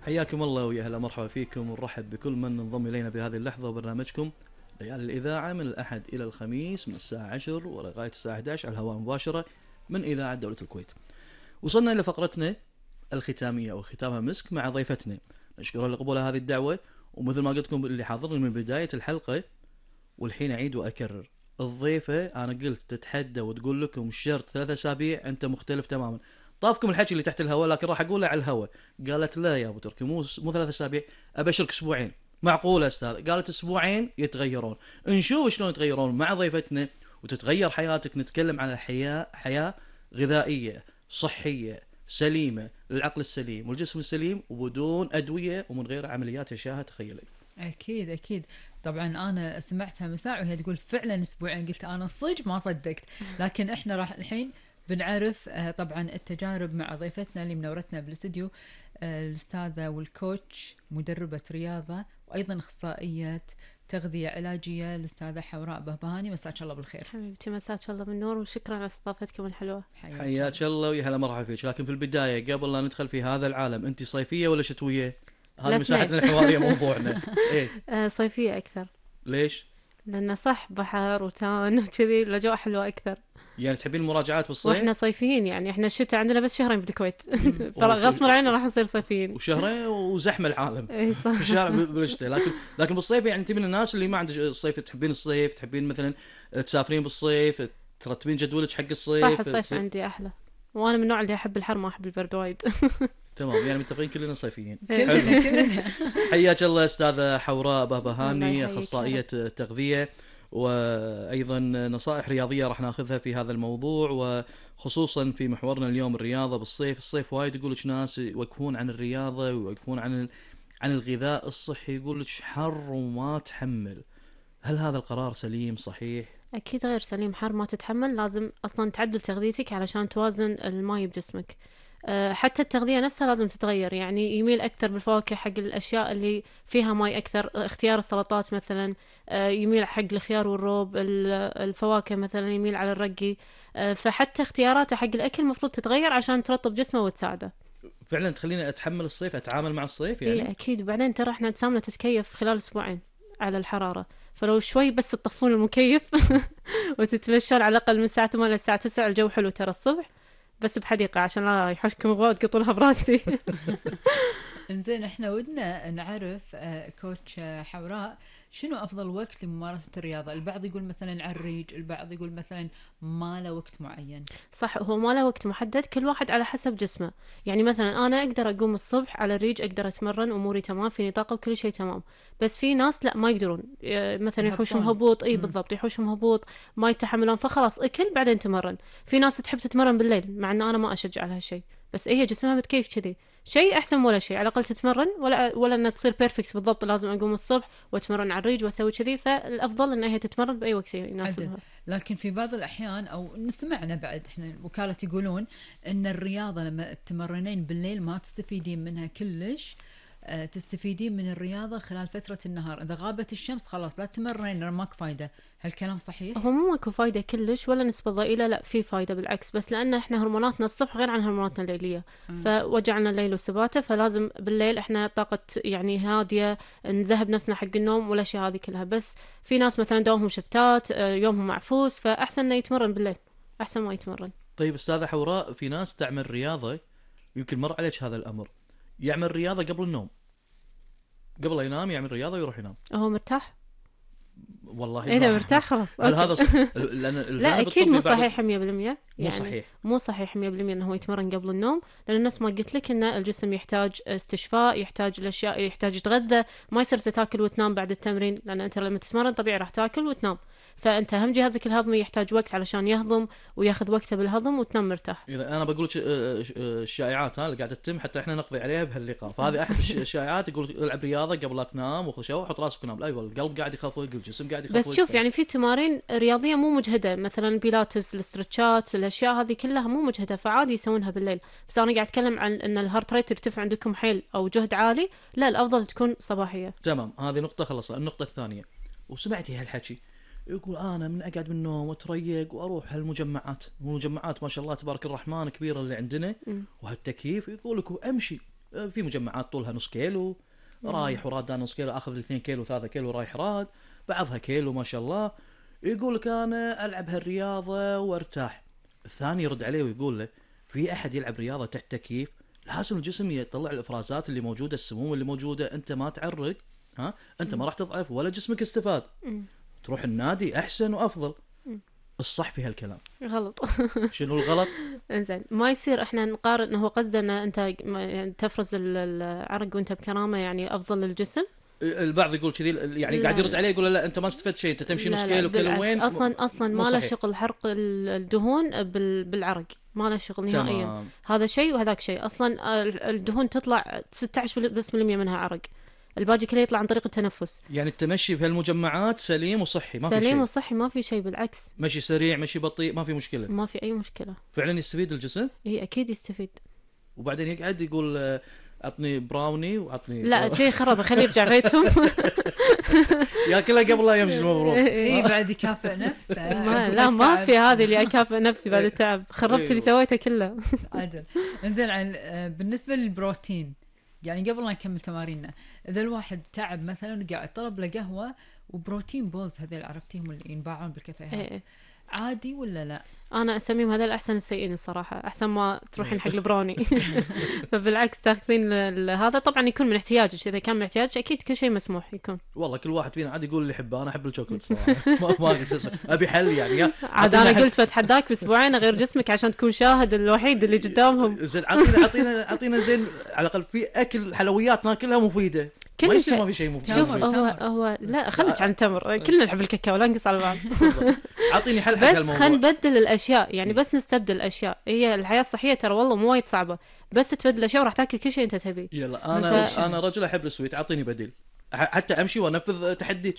حياكم الله ويا هلا مرحبا فيكم ونرحب بكل من انضم إلينا بهذه اللحظة وبرنامجكم ليالي الإذاعة من الأحد إلى الخميس من الساعة 10 ولغاية الساعة 11 على الهواء مباشرة من إذاعة دولة الكويت. وصلنا إلى فقرتنا الختامية أو ختامها مسك مع ضيفتنا، نشكرها لقبول هذه الدعوة. ومثل ما قلت لكم اللي حاضرني من بداية الحلقة والحين أعيد وأكرر، الضيفة أنا قلت تتحدى وتقول لكم شرط 3 أسابيع، أنت مختلف تماما. طافكم الحكي اللي تحت الهواء لكن راح أقوله على الهواء. قالت لا يا أبو تركي مو 3 أسابيع، أبشرك أسبوعين. معقولة أستاذ؟ قالت أسبوعين يتغيرون. نشوف شلون يتغيرون مع ضيفتنا وتتغير حياتك. نتكلم عن حياة غذائية صحية سليمة للعقل السليم والجسم السليم وبدون أدوية ومن غير عمليات إشاعة. تخيلي. أكيد طبعا أنا سمعتها مساء وهي تقول فعلا أسبوعين، قلت أنا صدق ما صدقت. لكن إحنا راح الحين بنعرف طبعا التجارب مع ضيفتنا اللي منورتنا بالاستديو، الأستاذة والكوتش مدربة رياضة وأيضا أخصائية تغذية علاجية الأستاذة حوراء بهبهاني. مساك الله بالخير حبيبتي. مساك الله بالنور وشكرا على استضافتكم الحلوة. حياك الله ويا هلا مرحبا فيك. لكن في البداية قبل لا ندخل في هذا العالم، أنت صيفية ولا شتوية؟ هذه مساحتنا الحوارية موضوعنا. إيه؟ صيفية أكثر. ليش؟ لأن صح بحر وتان وكذي الأجواء حلوة أكثر. يعني تحبين المراجعات بالصيف؟ واحنا صيفيين، يعني احنا الشتاء عندنا بس شهرين بالكويت. فغصب علينا راح نصير صيفيين وشهرين وزحمة العالم. اي صح. في الشارع بالشتاء. لكن بالصيف يعني انت من الناس اللي ما عندك الصيف، تحبين الصيف، تحبين مثلا تسافرين بالصيف، ترتبين جدولك حق الصيف. صح الصيف عندي احلى، وانا من النوع اللي احب الحر ما احب البرد وايد. تمام، يعني متفقين كلنا صيفيين. كلنا. حياك الله استاذة حوراء بهبهاني، اخصائية تغذية وأيضا نصائح رياضية راح ناخذها في هذا الموضوع، وخصوصا في محورنا اليوم الرياضة بالصيف. الصيف وايد يقولك ناس يوقفون عن الرياضة ويوقفون عن الغذاء الصحي، يقولك حر وما تحمل. هل هذا القرار سليم صحيح؟ أكيد غير سليم. حر ما تتحمل، لازم أصلا تعدل تغذيتك علشان توازن الماء بجسمك. حتى التغذية نفسها لازم تتغير، يعني يميل أكثر بالفواكه حق الأشياء اللي فيها ماء أكثر. اختيار السلطات مثلا يميل حق الخيار والروب. الفواكه مثلا يميل على الرقي. فحتى اختياراته حق الأكل مفروض تتغير عشان ترطب جسمه وتساعده. فعلا تخليني أتحمل الصيف، أتعامل مع الصيف يعني. إيه أكيد. وبعدين ترى احنا أجسامنا تتكيف خلال أسبوعين على الحرارة، فلو شوي بس تطفون المكيف وتتمشون على الأقل من الساعة 8 للساعة 9. الجو حلو ترى الصبح، بس بحديقة عشان لا يحوشكم غوات تقطونها براسي. إنزين احنا ودنا نعرف كوتش حوراء شنو أفضل وقت لممارسة الرياضة. البعض يقول مثلا على الريج، البعض يقول مثلا ما له وقت معين. صح، هو ما له وقت محدد، كل واحد على حسب جسمه. يعني مثلا أنا أقدر أقوم الصبح على الريج، أقدر أتمرن، أموري تمام، فيني طاقة وكل شيء تمام. بس في ناس لا ما يقدرون، مثلا يحوشهم هبوط. إيه بالضبط، يحوشهم هبوط، ما يتحملون، فخلاص أكل بعدين تمرن. في ناس تحب تتمرن بالليل، مع أن أنا ما أشجع على هالشيء، بس هي جسمها متكيف كذي. شيء أحسن ولا شيء، على الأقل تتمرن ولا أنها تصير بيرفكت بالضبط لازم أقوم الصبح وأتمرن على الريج وأسوي كذي. فالأفضل أنها هي تتمرن بأي وقت يناسبها. لكن في بعض الأحيان أو نسمعنا بعد إحنا وكالة يقولون إن الرياضة لما تتمرنين بالليل ما تستفيدين منها كلش. تستفيدين من الرياضة خلال فترة النهار، إذا غابت الشمس خلاص لا تمرين، ماكو فايدة. هالكلام صحيح؟ هو مو ماكو فايدة كلش ولا نسبة ضئيلة، لا في فايدة بالعكس، بس لأن إحنا هرموناتنا الصبح غير عن هرموناتنا الليلية. فوجعنا الليل وسباته، فلازم بالليل إحنا طاقة يعني هادية، نذهب نفسنا حق النوم والأشياء هذه كلها. بس في ناس مثلا دوامهم شفتات، يومهم معفوس، فأحسن إنه يتمرن بالليل، أحسن ما يتمرن. طيب أستاذة حوراء، في ناس تعمل رياضة، يمكن مر عليك هذا الأمر، يعمل رياضة قبل النوم، قبل ينام يعمل رياضة ويروح ينام. هو مرتاح؟ والله إذا مرتاح خلاص. هل هذا لا أكيد مو صحيح 100%. يعني مو صحيح، مو صحيح 100% أنه هو يتمرن قبل النوم، لأن الناس ما قلت لك أن الجسم يحتاج استشفاء، يحتاج الأشياء، يحتاج يتغذى. ما يصير تاكل وتنام بعد التمرين، لأن أنت لما تتمرن طبيعي راح تاكل وتنام. فأنت أهم جهازك الهضمي يحتاج وقت علشان يهضم وياخذ وقته بالهضم وتنام مرتاح. إذا أنا بقول الشائعات اللي قاعدة تتم حتى إحنا نقضي عليها بهاللقاء، فهذه أحد الشائعات. يقول العب رياضة قبل لا تنام وخذ شاور وحط راسك ونام. لا أيوة، القلب قاعد يخفق، الجسم قاعد يخفق. بس شوف يعني في تمارين رياضية مو مجهدة، مثلا البيلاتس، الاسترتشات، الأشياء هذه كلها مو مجهدة، فعادي يسوونها بالليل. بس أنا قاعد أتكلم عن أن الهارت ريت يرتفع عندكم حيل أو جهد عالي، لا الأفضل تكون صباحية. تمام، هذه نقطة خلص. النقطة الثانية، وسمعتي هالحكي، يقول أنا من أقعد من النوم وأتريق وأروح هالمجمعات، والمجمعات ما شاء الله تبارك الرحمن كبيرة اللي عندنا وهالتكييف، يقول لك أمشي في مجمعات طولها نص كيلو رايح وراد، نص كيلو اخذ 2 كيلو 3 كيلو رايح راد، بعضها كيلو ما شاء الله. يقول لك انا العب هالرياضه وارتاح. الثاني يرد عليه ويقول له في احد يلعب رياضه تحت تكييف لازم الجسم يطلع الافرازات اللي موجوده، السموم اللي موجوده، انت ما تعرق، انت ما راح تضعف ولا جسمك استفاد، تروح النادي احسن وافضل. الصح في هالكلام غلط. شنو الغلط؟ انزين ما يصير احنا نقارن. هو قصده ان انت يعني تفرز العرق وانت بكرامه يعني افضل للجسم. البعض يقول كذي، يعني قاعد يرد عليه يقول لا انت ما استفدت شيء، انت تمشي نص كيلو كيلوين. اصلا ما له شغل حرق الدهون بالعرق، ما له شغل نهائيا. هذا شيء وهذاك شيء. اصلا الدهون تطلع 16 بس منها عرق، الباقي كله يطلع عن طريق التنفس. يعني التمشي بهالمجمعات سليم وصحي، ما في شيء. سليم وصحي ما في شيء، بالعكس. مشي سريع مشي بطيء ما في مشكله، ما في اي مشكله. فعلا يستفيد الجسم. اي اكيد يستفيد. وبعدين يقعد يقول عطني براوني وعطني لا شيء خرب، خليه يرجع بيتهم ياكلها قبل لا يمشي المفروض. اي بعد يكافئ نفسه. لا ما في هذه اللي اكافئ نفسي بعد التعب، خربت اللي سويته كله. عدل. انزين بالنسبه للبروتين، يعني قبل لا نكمل تماريننا، اذا الواحد تعب مثلا وقاعد طلب له قهوه وبروتين بولز هذول عرفتيهم اللي ينباعون بالكافيهات، عادي ولا لا؟ انا اسميهم هذول احسن السيئين الصراحه، احسن ما تروحين حق البروني. فبالعكس تاخذين هذا طبعا يكون من احتياجك، اذا كان من احتياجك اكيد كل شيء مسموح يكون. والله كل واحد فينا عاد يقول اللي يحبه، انا احب الشوكولات صراحه. ما ابي حل يعني. عاد انا قلت بتحداك باسبوعين اغير جسمك عشان تكون شاهد الوحيد اللي قدامهم. زين اعطينا زين على الاقل في اكل حلويات ناكلها مفيده. ما يصير ما في شيء مفيد. شوف هو لا خليك عن التمر، كلنا نحب الكاكاو لا نقص على بعض. اعطيني حل حق الموضوع. بس خلينا نبدل الاشياء، يعني بس نستبدل الاشياء. هي الحياه الصحيه ترى والله مو وايد صعبه، بس تبدل اشياء وراح تاكل كل شيء انت تبيه. يلا انا رجل احب السويت، اعطيني بديل حتى امشي وانفذ تحديك.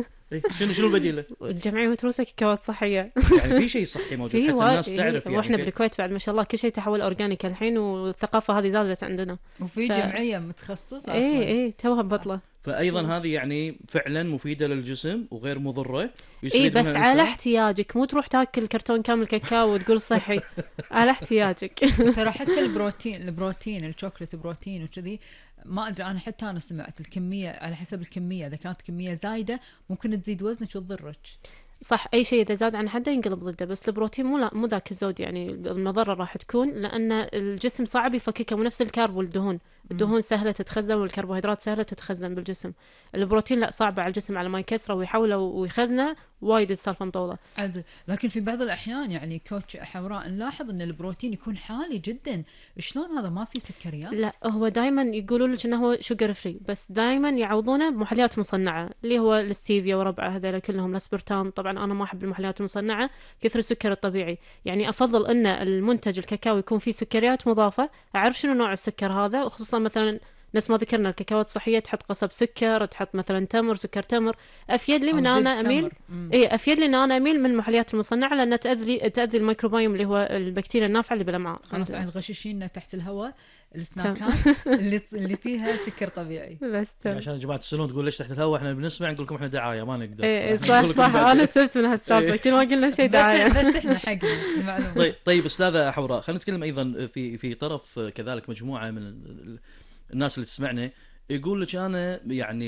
شنو البديل؟ الجمعيه متروسه كاكاوات صحيه. يعني في شيء صحي موجود حتى الناس تعرف. يعني واحنا بالكويت بعد ما شاء الله كل شيء تحول اورجانيك الحين، والثقافه هذه زادت عندنا. وفي جمعيه متخصصه اصلا. اي توها بطله. فايضا هذه يعني فعلا مفيده للجسم وغير مضره. اي بس على احتياجك، مو تروح تاكل كرتون كامل كاكاو وتقول صحي. على احتياجك. ترى حتى البروتين الشوكولات بروتين وكذي، ما ادري انا حتى انا سمعت الكميه على حسب الكميه، اذا كانت كميه زايده ممكن تزيد وزنك وتضرك. صح، اي شيء اذا زاد عن حده ينقلب ضده، بس البروتين مو ذاك الزود، يعني المضره راح تكون لان الجسم صعب يفككه، مو نفس الكارب والدهون. الدهون سهله تتخزن والكربوهيدرات سهله تتخزن بالجسم. البروتين لا، صعب على الجسم على ما يكسره ويحوله ويخزنه، وايد السالفه مطوله. عدل. لكن في بعض الاحيان يعني كوتش حوراء نلاحظ ان البروتين يكون حالي جدا. شلون هذا ما في سكريات؟ لا هو دائما يقولوا لك انه هو شوجر فري، بس دائما يعوضونه بمحليات مصنعه اللي هو الستيفيا وربعه هذول كلهم، الاسبرتام. طبعا انا ما احب المحليات المصنعه كثر السكر الطبيعي، يعني افضل ان المنتج الكاكاو يكون فيه سكريات مضافه، اعرف شنو نوع السكر هذا. وخصوصا مثلا نفس ما ذكرنا الكاكاوات الصحيه تحط قصب سكر، تحط مثلا تمر، سكر تمر. افيد لي من انا اميل افيد لي ان انا اميل من المحليات المصنعه، لانها تاذي الميكروبايوم اللي هو البكتيريا النافعه اللي بالامعاء. خلاص عن غششينا تحت الهواء السناكات اللي فيها سكر طبيعي. بس عشان جماعه السلون تقول ليش تحت الهواء، احنا بنسمع نقول لكم احنا دعايه ما نقدر. صح انا تبت من هالسالفه كل ما قلنا شيء دعايه. بس احنا حقنا المعلومه. طيب استاذه حوراء، خلينا نتكلم ايضا في طرف كذلك مجموعه من الناس اللي تسمعنا يقول لك انا يعني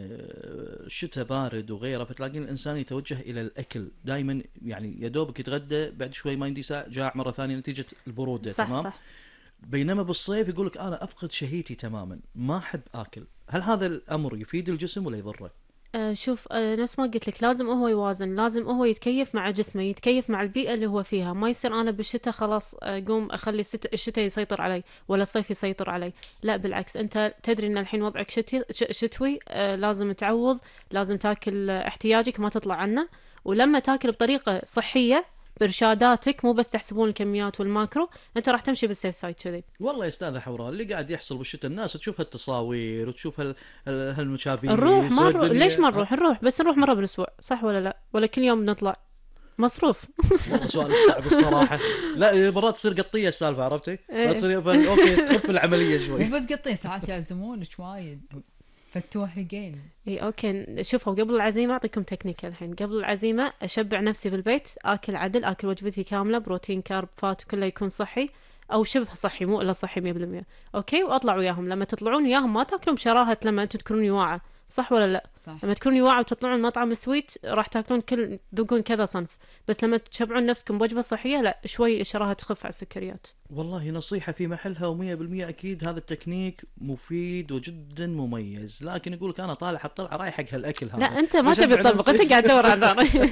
الشتاء بارد وغيره، فتلاقين الانسان يتوجه الى الاكل دائما، يعني يا دوبك يتغدى بعد شوي ما يمدي ساعه جاع مره ثانيه نتيجه البروده. تمام صح. بينما بالصيف يقول لك انا افقد شهيتي تماما، ما احب اكل. هل هذا الامر يفيد الجسم ولا يضره؟ شوف نفس ما قلت لك، لازم هو يوازن، لازم هو يتكيف مع جسمه، يتكيف مع البيئة اللي هو فيها. ما يصير أنا بالشتاء خلاص أقوم أخلي الشتاء يسيطر علي ولا الصيف يسيطر علي. لا بالعكس، أنت تدري إن الحين وضعك شتوي، لازم تعوض، لازم تاكل احتياجك ما تطلع عنه. ولما تاكل بطريقة صحية بإرشاداتك، مو بس تحسبون الكميات والماكرو، انت راح تمشي بالسيف سايد كذي. والله يا استاذه حوراء اللي قاعد يحصل بالشتاء، الناس تشوف هالتصاوير وتشوف هالمشابهين. نروح ليش ما نروح بس نروح مره بالاسبوع، صح ولا لا؟ ولا كل يوم نطلع مصروف؟ والله سؤال صعب الصراحه. لا مرات تصير قطيه السالفه، عرفتي؟ تصير اوكي تخف العمليه شوي. مو بس قطيه، ساعات يعزمونك وايد فتوهقين. اي اوكي. شوفوا قبل العزيمه اعطيكم تكنيك الحين. قبل العزيمه اشبع نفسي بالبيت، اكل عدل، اكل وجبتي كامله، بروتين كارب فات كله يكون صحي. او شبه صحي مو الا صحي 100%. اوكي، واطلع وياهم. لما تطلعون وياهم ما تاكلون بشراهه لما انتم تكونون يواعه، صح ولا لا؟ صح. لما تكونون يواعه وتطلعون مطعم سويت راح تاكلون تذوقون كذا صنف، بس لما تشبعون نفسكم بوجبه صحيه لا، شوي الشراهه تخف على السكريات. والله نصيحة في محلها و100% أكيد هذا التكنيك مفيد وجدا مميز، لكن يقولك أنا طالع الطلعة رايح حق هالأكل هذا. لا أنت ما تبي تطبق، أنت قاعد تدور عن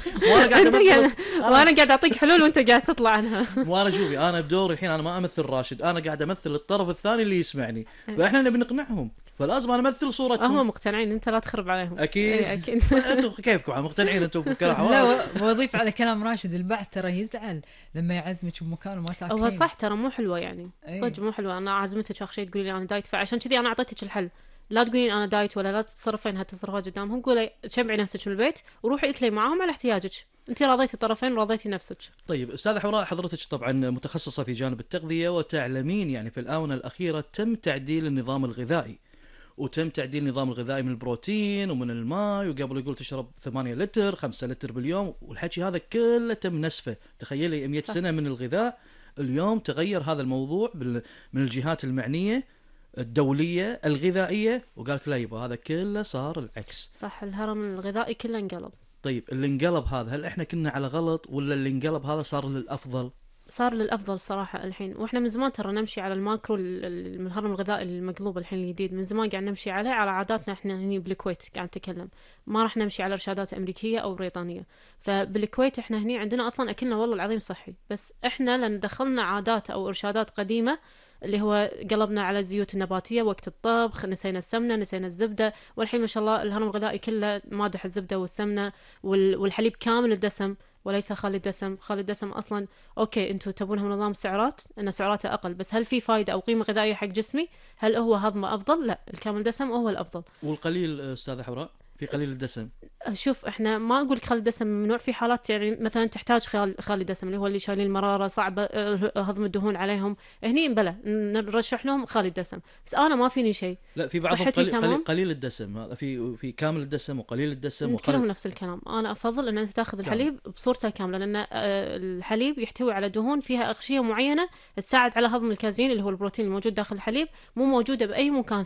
وأنا قاعد أعطيك حلول وأنت قاعد تطلع عنها. وأنا شوفي أنا بدوري الحين أنا ما أمثل راشد، أنا قاعد أمثل الطرف الثاني اللي يسمعني، فإحنا نبي نقنعهم، فلازم أنا أمثل صورتهم. هم مقتنعين، أنت لا تخرب عليهم. أكيد أكيد. أنتم كيفكم مقتنعين أنتم بكلام. لا، وأضيف على كلام راشد، البعض ترى يزعل لما يعزمك بمكان وما تاكلين. هو صح ترى مو حلوة يعني، صدق مو حلوة. أنا عازمتك آخر شيء تقولي لي أنا دايت، فعشان كذي أنا أعطيتك الحل. لا تقولين أنا دايت ولا لا تتصرفين هالتصرفات قدامهم، قولي شبعي نفسك من البيت وروحي اكلي معاهم على احتياجك. أنت راضيتي الطرفين وراضيتي نفسك. طيب أستاذة حوراء، حضرتك طبعا متخصصة في جانب التغذية، وتعلمين يعني في الآونة الأخيرة تم تعديل النظام الغذائي، وتم تعديل النظام الغذائي من البروتين ومن الماء، وقبل يقول تشرب 8 لتر 5 لتر باليوم، والحكي هذا كله تم نسفه. تخيلي 100 سنة من الغذاء، اليوم تغير هذا الموضوع من الجهات المعنية الدولية الغذائية، وقالك لا يبا هذا كله صار العكس. صح، الهرم الغذائي كله انقلب. طيب اللي انقلب هذا، هل احنا كنا على غلط ولا اللي انقلب هذا صار للأفضل؟ صار للأفضل صراحة الحين، وإحنا من زمان ترى نمشي على الماكرو من الهرم الغذائي المقلوب الحين الجديد، من زمان قاعد نمشي عليه، على عاداتنا إحنا هني بالكويت قاعد نتكلم، ما راح نمشي على إرشادات أمريكية أو بريطانية. فبالكويت إحنا هني عندنا أصلا أكلنا والله العظيم صحي، بس إحنا لأن دخلنا عادات أو إرشادات قديمة اللي هو قلبنا على الزيوت النباتية وقت الطبخ، نسينا السمنة، نسينا الزبدة، والحين ما شاء الله الهرم الغذائي كله مادح الزبدة والسمنة والحليب كامل الدسم وليس خالي الدسم. خالي الدسم أصلا أوكي أنتوا تبونها نظام سعرات، أن سعراته أقل، بس هل في فايدة أو قيمة غذائية حق جسمي؟ هل هو هضمه أفضل؟ لا، الكامل دسم هو الأفضل. والقليل أستاذة حوراء في قليل الدسم؟ شوف احنا ما اقول لك خالي الدسم ممنوع، في حالات يعني مثلا تحتاج خالي الدسم اللي هو اللي شايلين المراره صعبه هضم الدهون عليهم، هني بلا نرشح لهم خالي الدسم، بس انا ما فيني شيء. لا، في بعضهم قليل الدسم، هذا في كامل الدسم وقليل الدسم كلهم نفس الكلام. انا افضل ان انت تاخذ الحليب بصورته كامله، لان الحليب يحتوي على دهون فيها اغشيه معينه تساعد على هضم الكازين اللي هو البروتين الموجود داخل الحليب، مو موجوده باي مكان